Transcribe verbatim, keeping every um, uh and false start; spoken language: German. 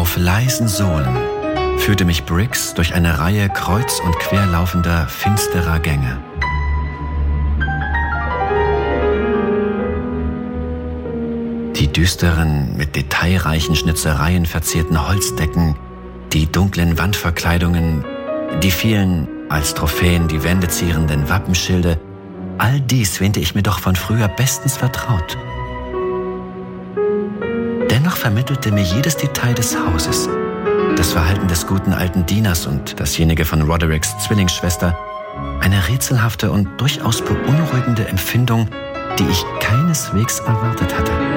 Auf leisen Sohlen führte mich Briggs durch eine Reihe kreuz und quer laufender, finsterer Gänge. Die düsteren, mit detailreichen Schnitzereien verzierten Holzdecken, die dunklen Wandverkleidungen, die vielen, als Trophäen die Wände zierenden Wappenschilde, all dies wähnte ich mir doch von früher bestens vertraut. Dennoch vermittelte mir jedes Detail des Hauses, das Verhalten des guten alten Dieners und dasjenige von Rodericks Zwillingsschwester, eine rätselhafte und durchaus beunruhigende Empfindung, die ich keineswegs erwartet hatte.